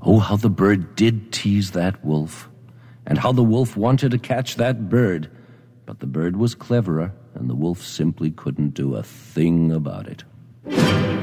Oh, how the bird did tease that wolf, and how the wolf wanted to catch that bird. But the bird was cleverer, and the wolf simply couldn't do a thing about it.